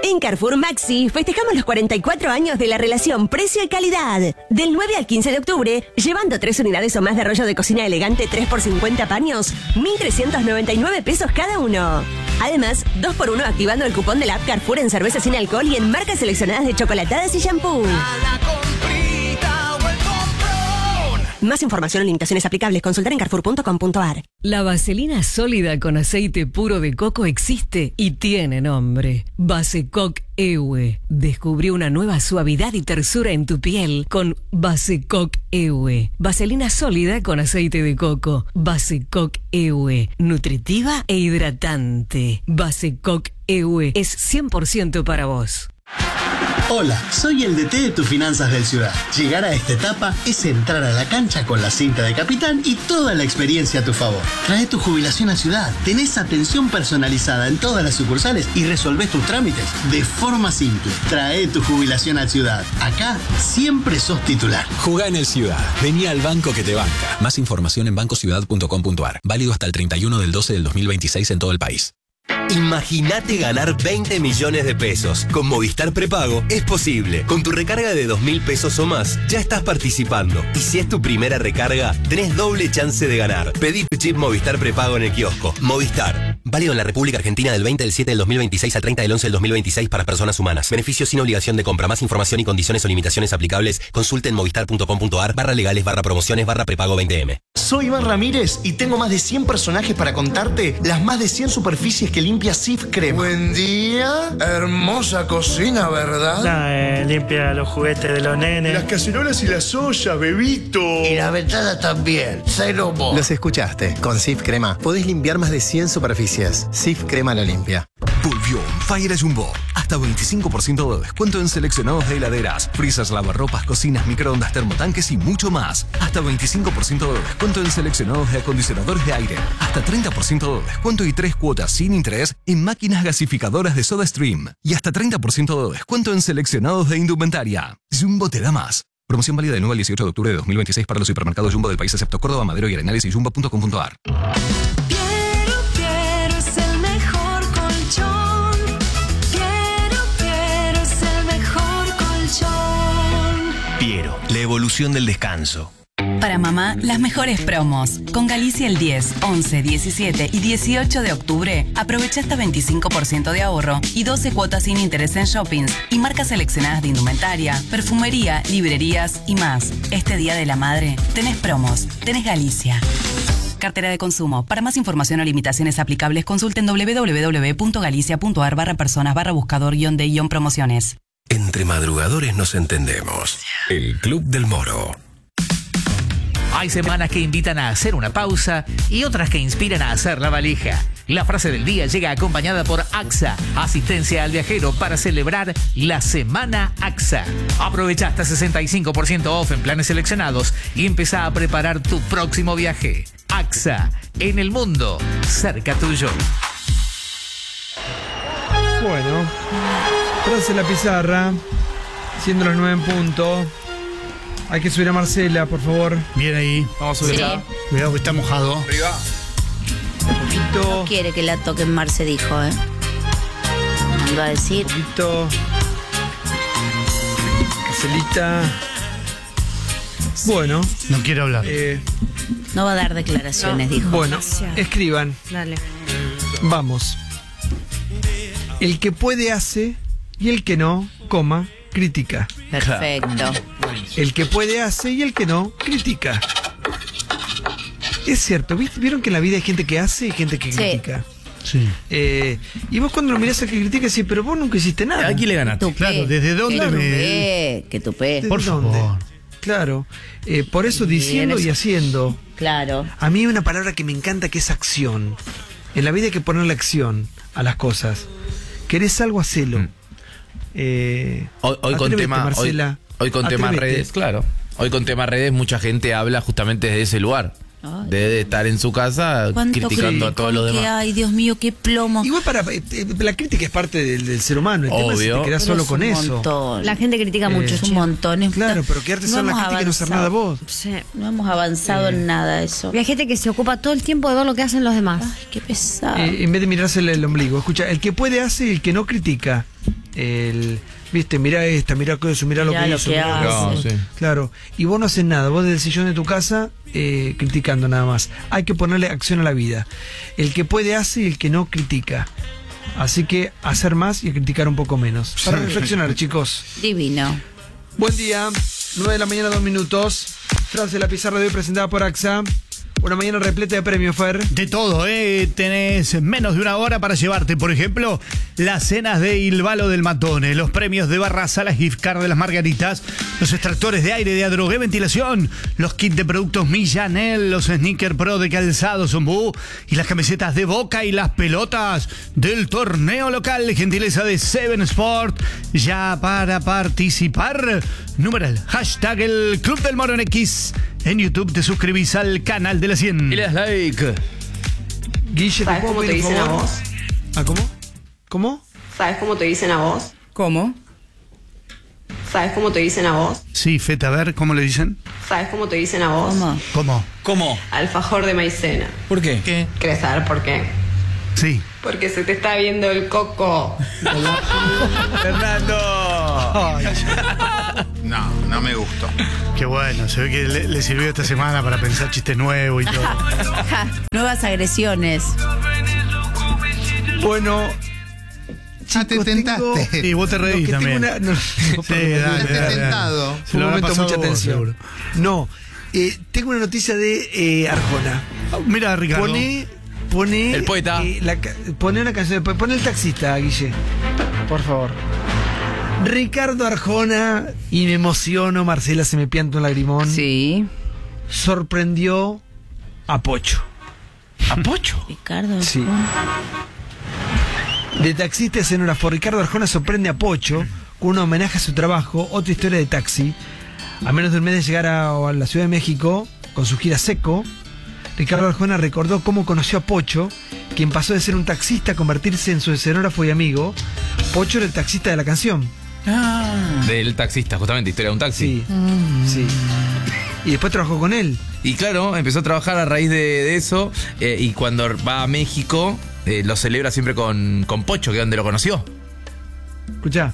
En Carrefour Maxi festejamos los 44 años de la relación precio y calidad. Del 9 al 15 de octubre, llevando 3 unidades o más de rollo de cocina elegante 3 por 50 paños, 1.399 pesos cada uno. Además, 2x1 activando el cupón de la app Carrefour en cerveza sin alcohol y en marcas seleccionadas de chocolatadas y shampoo. Más información o limitaciones aplicables, consultar en carrefour.com.ar. La vaselina sólida con aceite puro de coco existe y tiene nombre. Basecoc Ewe. Descubrió una nueva suavidad y tersura en tu piel con Basecoc Ewe. Vaselina sólida con aceite de coco. Basecoc Ewe. Nutritiva e hidratante. Basecoc Ewe es 100% para vos. Hola, soy el DT de tus finanzas del Ciudad. Llegar a esta etapa es entrar a la cancha con la cinta de capitán y toda la experiencia a tu favor. Trae tu jubilación a Ciudad, tenés atención personalizada en todas las sucursales y resolvés tus trámites de forma simple. Trae tu jubilación a Ciudad. Acá siempre sos titular. Jugá en el Ciudad. Vení al banco que te banca. Más información en bancociudad.com.ar. Válido hasta el 31 del 12 del 2026 en todo el país. Imagínate ganar 20 millones de pesos. Con Movistar Prepago es posible. Con tu recarga de 2.000 pesos o más, ya estás participando. Y si es tu primera recarga, tenés doble chance de ganar. Pedí tu chip Movistar Prepago en el kiosco. Movistar. Válido en la República Argentina del 20 del 7 del 2026 al 30 del 11 del 2026 para personas humanas. Beneficio sin obligación de compra. Más información y condiciones o limitaciones aplicables, consulte en movistar.com.ar/legales/prepago 20M. Soy Iván Ramírez y tengo más de 100 personajes para contarte las más de 100 superficies que limpia Sif Crema. Buen día, hermosa cocina, ¿verdad? Limpia los juguetes de los nenes. Las cacerolas y las ollas, bebito. Y la ventana también, cero mo. Los escuchaste, con Sif Crema podés limpiar más de 100 superficies. Sif Crema lo limpia. Volvió Fire Jumbo. Hasta 25% de descuento en seleccionados de heladeras, freezers, lavarropas, cocinas, microondas, termotanques y mucho más. Hasta 25% de descuento en seleccionados de acondicionadores de aire. Hasta 30% de descuento y 3 cuotas sin interés en máquinas gasificadoras de SodaStream. Y hasta 30% de descuento en seleccionados de indumentaria. Jumbo te da más. Promoción válida del 9 al 18 de octubre de 2026 para los supermercados Jumbo del país excepto Córdoba, Madero y Arenales y jumbo.com.ar. Piero, la evolución del descanso. Para mamá, las mejores promos. Con Galicia el 10, 11, 17 y 18 de octubre, aprovecha hasta 25% de ahorro y 12 cuotas sin interés en shoppings y marcas seleccionadas de indumentaria, perfumería, librerías y más. Este Día de la Madre, tenés promos, tenés Galicia. Cartera de consumo. Para más información o limitaciones aplicables, consulten www.galicia.ar/personas/buscador-de-promociones. Entre madrugadores nos entendemos. El Club del Moro. Hay semanas que invitan a hacer una pausa y otras que inspiran a hacer la valija. La frase del día llega acompañada por AXA, asistencia al viajero para celebrar la Semana AXA. Aprovecha hasta 65% off en planes seleccionados y empezá a preparar tu próximo viaje. AXA, en el mundo, cerca tuyo. Bueno, frase en la pizarra, siendo las 9 en punto. Hay que subir a Marcela, por favor. Bien ahí. Vamos a subirla. Sí. Cuidado que está mojado. Arriba. Un poquito. No quiere que la toquen Marce, dijo, ¿eh? Mandó a decir. Un poquito. Marcelita. Bueno. No quiero hablar. No va a dar declaraciones, dijo. Bueno, escriban. Dale. Vamos. El que puede hace y el que no, coma, critica. Perfecto. El que puede hace y el que no, critica. Es cierto, ¿vieron que en la vida hay gente que hace y gente que critica? Sí. Y vos cuando lo mirás al que critica decís, pero vos nunca hiciste nada. Aquí le ganaste. Claro, ¿desde dónde Que tupé. Por favor. Claro, por eso diciendo y haciendo. Claro. A mí hay una palabra que me encanta que es acción. En la vida hay que ponerle acción a las cosas. ¿Querés algo? Hacelo. Hoy con tema redes, claro. Hoy con tema redes mucha gente habla justamente desde ese lugar. Ay. De estar en su casa criticando a todos los demás. Ay, Dios mío, qué plomo. Igual la crítica es parte del ser humano. El tema es que te quedás solo con eso. Montón. La gente critica mucho. Es un montón. Claro, pero quedarte solo en la crítica y no hacer nada vos. Sí. No hemos avanzado en nada eso. Y hay gente que se ocupa todo el tiempo de ver lo que hacen los demás. Ay, qué pesado. En vez de mirarse el ombligo. Escucha, el que puede hace y el que no critica. viste, mirá esta, mirá lo que hizo, mirá lo que hace. Claro, y vos no haces nada, vos desde el sillón de tu casa criticando nada más. Hay que ponerle acción a la vida. El que puede hace y el que no critica. Así que hacer más y criticar un poco menos. Para reflexionar, chicos. Divino. Buen día, 9 de la mañana, 2 minutos. Frase de la pizarra de hoy presentada por AXA. Una mañana repleta de premios, Fer. De todo, tenés menos de una hora para llevarte, por ejemplo, las cenas de Ilvalo del Matone, los premios de Barraza, las gift card de las Margaritas, los extractores de aire de Adrogué Ventilación, los kits de productos Millanel, los sneaker pro de Calzado Zombú y las camisetas de Boca y las pelotas del torneo local, gentileza de Seven Sport. Ya para participar, numeral, hashtag el Club del Moro en X. En YouTube te suscribís al canal de la 100. Y le das like. Guille, ¿sabes cómo te dicen a vos? ¿Ah, cómo? ¿Cómo? ¿Sabes cómo te dicen a vos? ¿Cómo? ¿Sabes cómo te dicen a vos? Sí, Feta, a ver, ¿cómo le dicen? ¿Sabes cómo te dicen a vos? ¿Cómo? Alfajor de maicena. ¿Por qué? ¿Querés saber por qué? Sí. Porque se te está viendo el coco. ¡Fernando! No me gustó. Qué bueno, se ve que le sirvió esta semana para pensar chistes nuevos y todo. Nuevas agresiones. Bueno, te tentaste. Y vos te reís también. Sí, dale. Tentado. Fue un momento de mucha tensión. No, tengo una noticia de Arjona. Mira, Ricardo. Pone el poeta. Pone una canción. Pone el taxista, Guille. Por favor. Ricardo Arjona, y me emociono, Marcela se me pianta un lagrimón. Sí. Sorprendió a Pocho. ¿A Pocho? Ricardo Arjona. Sí. De taxista a escenógrafo, Ricardo Arjona sorprende a Pocho con un homenaje a su trabajo, otra historia de taxi. A menos de un mes de llegar a la Ciudad de México con su gira Seco, Ricardo Arjona recordó cómo conoció a Pocho, quien pasó de ser un taxista a convertirse en su escenógrafo y amigo. Pocho era el taxista de la canción. Del taxista, justamente, historia de un taxi. Sí. Y después trabajó con él. Y claro, empezó a trabajar a raíz de eso. Y cuando va a México, lo celebra siempre con Pocho, que es donde lo conoció. Escuchá.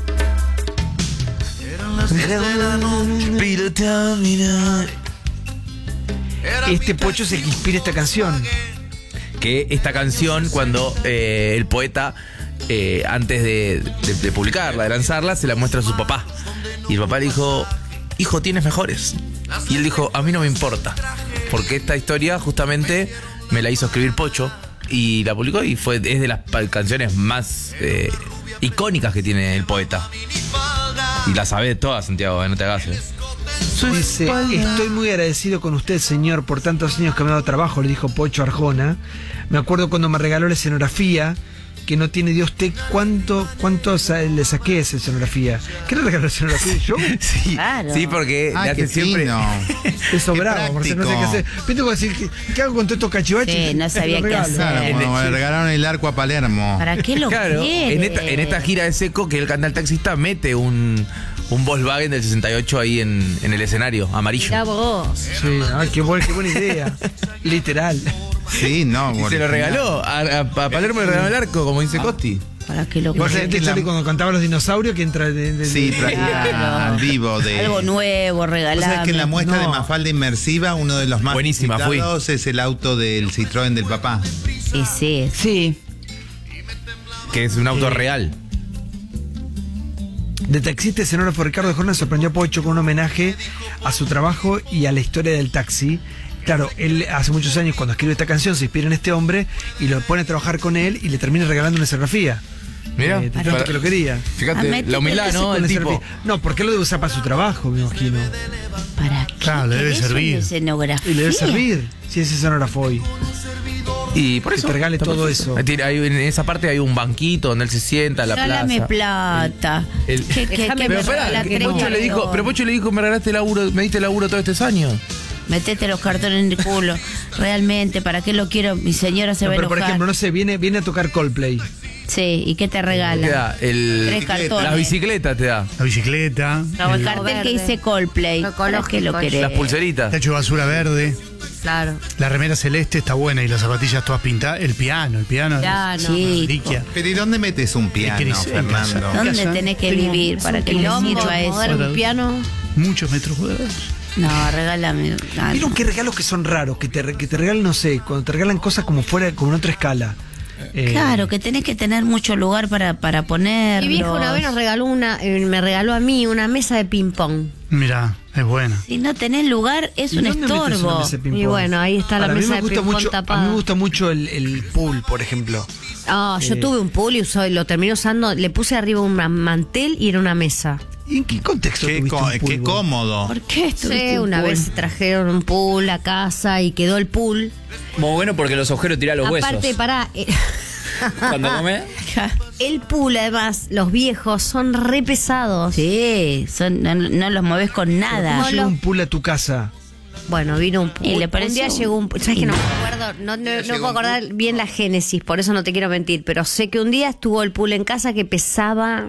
Este Pocho es el que inspira esta canción. Que esta canción, cuando el poeta, antes de publicarla, de lanzarla, se la muestra a su papá. Y el papá le dijo: hijo, tienes mejores. Y él dijo: a mí no me importa, porque esta historia justamente me la hizo escribir Pocho. Y la publicó y es de las canciones más icónicas que tiene el poeta. Y la sabés todas, Santiago, no te hagas. Dice: estoy muy agradecido con usted, señor, por tantos años que me ha dado trabajo, le dijo Pocho a Arjona. Me acuerdo cuando me regaló la escenografía, que no tiene Dios usted cuánto le saqué esa escenografía. ¿Qué le regaló la escenografía? ¿Yo? Sí, claro. Sí, porque le hace siempre. Te sobraba, porque no sé qué hacer. ¿Viste cómo decir qué hago con todos estos cachivaches? Sí, no sabía qué hacer. Claro, le regalaron el arco a Palermo. ¿Para qué lo quiere? En esta gira de Seco, que él canta el taxista, mete un Volkswagen del 68 ahí en el escenario, amarillo. Mirá vos. Sí, qué buena idea. Literal. Sí, no. Y se lo regaló. A Palermo le regaló el arco, como dice Costi. ¿Para qué lo quiere? Cuando cantaba los dinosaurios, que entra sí, traía al vivo de algo nuevo, regalado. O sea, que en la muestra de Mafalda Inmersiva, uno de los más visitados es el auto del Citroën del papá. Sí. Que es un auto real. De taxista escenógrafo, Ricardo Arjona sorprendió a Pocho con un homenaje a su trabajo y a la historia del taxi. Claro, él hace muchos años, cuando escribe esta canción, se inspira en este hombre y lo pone a trabajar con él y le termina regalando una escenografía. Mira, tanto que lo quería. Fíjate, la humildad, ¿no? El tipo. No, porque lo debe usar para su trabajo, me imagino. ¿Para qué? Claro, le debe servir. Y le debe servir, si es escenógrafo hoy. Y por que eso te regale todo eso. En esa parte hay un banquito donde él se sienta a la plaza. Dame plata. Pero espera, Pocho le dijo: me regalaste laburo, me diste laburo todos estos años. Metete los cartones en el culo. Realmente, ¿para qué lo quiero? Mi señora se va a enojar. Pero por ejemplo, no sé, viene a tocar Coldplay. Sí, ¿y qué te regala? Te da 3 cartones. Las bicicletas te da. La bicicleta. No, el cartel que dice Coldplay. ¿Para qué lo querés? Las pulseritas. Tacho de basura verde. Claro. La remera celeste está buena y las zapatillas todas pintadas. El piano. Sí. Pero ¿y dónde metes un piano, Fernando? ¿Dónde tenés que vivir para que le sirva eso? Un piano. Muchos metros cuadrados. No, regálame. Miren qué regalos que son raros, que te regalan, no sé, cuando te regalan cosas como fuera, con otra escala. Claro, que tenés que tener mucho lugar para ponerlo. Mi viejo una vez me regaló a mí una mesa de ping-pong. Mirá, es buena. Si no tenés lugar, es un estorbo. Y bueno, ahí está la mesa de ping-pong tapada. A mí me gusta mucho el pool, por ejemplo. Yo tuve un pool y lo terminé usando, le puse arriba un mantel y era una mesa. ¿Y en qué contexto tuviste un pool? Qué cómodo. ¿Por qué estuviste una vez trajeron un pool a casa y quedó el pool? Muy bueno porque los agujeros tiran los huesos. Aparte, Cuando come. El pool, además, los viejos son re pesados. Sí, no los mueves con nada. ¿Cómo llega un pool a tu casa? Bueno, vino un pool. Y le un día llegó un pool. ¿Sabes que no me acuerdo? No puedo acordar bien la génesis, por eso no te quiero mentir. Pero sé que un día estuvo el pool en casa que pesaba.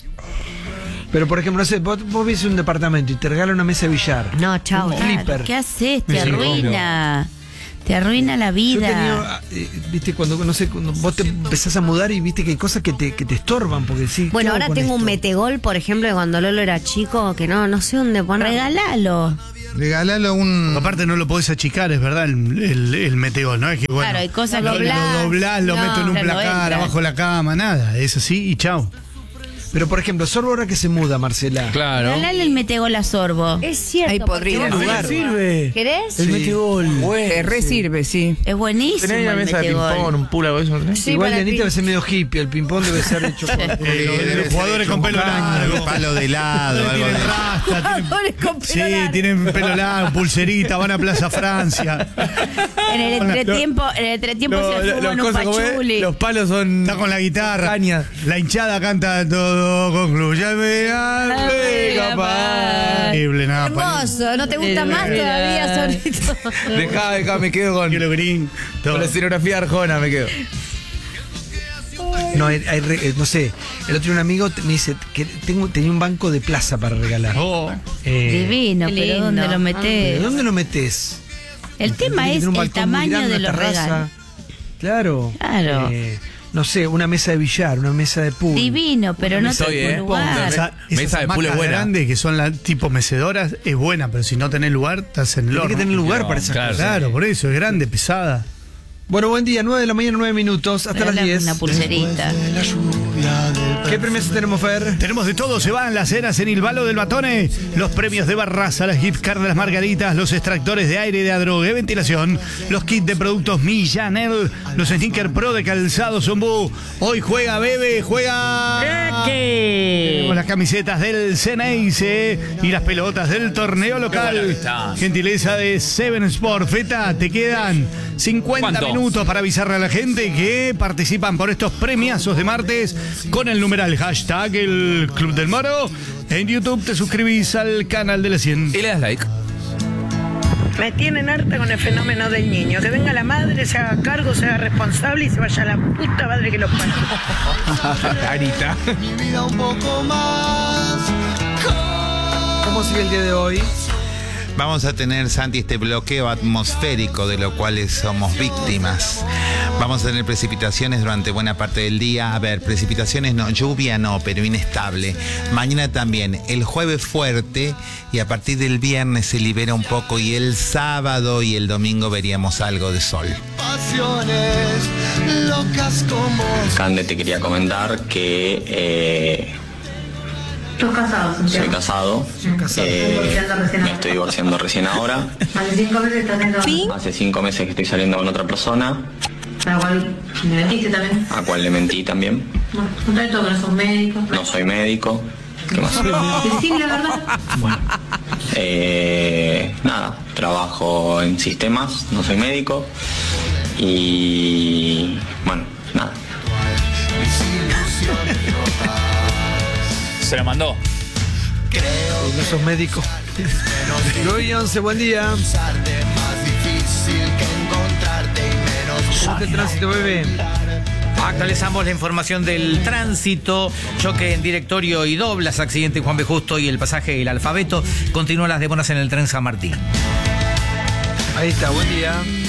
Pero, por ejemplo, no sé, vos ves un departamento y te regala una mesa de billar. No, chao. Flipper. ¿Qué haces? Te arruina. Te arruina la vida. Yo viste, cuando vos te empezás a mudar y viste que hay cosas que te estorban, porque sí. Bueno, ahora tengo un metegol, por ejemplo, de cuando Lolo era chico, que no sé dónde poner. Regálalo. Aparte no lo podés achicar, es verdad, el metegol, ¿no? Es que, bueno, claro, hay cosas lo doblás, lo meto en un placar, abajo la cama, nada. Es así y chao. Pero, por ejemplo, Sorbo ahora que se muda, Marcela. Claro. Regalale el metegol a Sorbo. Es cierto. Ahí podría lugar. Sirve. ¿Querés? El metegol. Re sirve, sí. Es buenísimo. ¿Tenés una mesa de ping-pong, un pool o eso? Sí, igual de Anita debe ser medio hippie. El ping-pong debe ser hecho por los jugadores con pelo largo. Palo de helado. Tienen rasta. Tienen pelo largo, pulserita, van a Plaza Francia. En el entretiempo se fuman un pachuli. Los palos son. Está con la guitarra. Caña. La hinchada canta todo concluye. Capaz. Hermoso, ¿no te gusta más todavía, Solito? Dejá, me quedo con la escenografía arjona, me quedo. No, no sé. El otro día un amigo me dice que tenía un banco de plaza para regalar. Divino, pero ¿dónde lo metés? ¿Dónde lo metés? El tema es el tamaño de los regalos. Claro. No sé, una mesa de billar, una mesa de pool. Divino, pero no tenés lugar. Mesa de pool es buena. Grandes que son tipo mecedoras, es buena, pero si no tenés lugar, estás en el horno. Tienes que tener lugar para esas cosas. Claro, por eso, es grande, pesada. Bueno, buen día, 9 de la mañana, 9 minutos, hasta las 10. Una pulserita. ¿Qué premios tenemos, Fer? Tenemos de todo, se van las cenas en Ilvalo del Matone, los premios de Barraza, las gift cards de las Margaritas, los extractores de aire de Adrogué Ventilación, los kits de productos Millanel, los sneakers pro de Calzado Zombú. Hoy juega Bebe, juega... Tenemos las camisetas del Ceneice y las pelotas del torneo local. Gentileza de Seven Sport. Feta, te quedan 50 minutos para avisarle a la gente que participan por estos premiazos de martes con el numeral hashtag el Club del Moro. En YouTube te suscribís al canal de la 100 y le das like. Me tienen harta con el fenómeno del niño. Que venga la madre, se haga cargo, se haga responsable y se vaya a la puta madre que los parió. Anita. Mi vida un poco más. ¿Cómo sigue el día de hoy? Vamos a tener, Santi, este bloqueo atmosférico de lo cual somos víctimas. Vamos a tener precipitaciones durante buena parte del día. A ver, precipitaciones no, lluvia no, pero inestable. Mañana también. El jueves fuerte y a partir del viernes se libera un poco y el sábado y el domingo veríamos algo de sol. Pasiones locas como... Cande, te quería comentar que... ¿Estás casado, Santiago? Soy casado. Me estoy divorciando recién ahora. ¿Hace 5 meses estás en ¿Sí? Hace 5 meses que estoy saliendo con otra persona. ¿A la cual me mentiste también? A cual le mentí también. Bueno, contame todo, que no sos médico. No soy médico. ¿Qué más? Sí, la verdad. Bueno. Nada, trabajo en sistemas, no soy médico. Y... bueno, nada. Se la mandó. No sos médico. 9 y 11, buen día. ¿Cómo te tránsito, bebé? Actualizamos la información del tránsito, choque en directorio y doblas, accidente en Juan B. Justo y el pasaje El Alfabeto. Continúan las demoras en el tren San Martín. Ahí está, buen día.